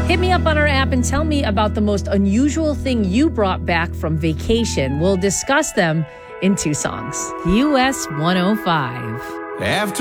Hit me up on our app and tell me about the most unusual thing you brought back from vacation. We'll discuss them in 2 songs. US 105. After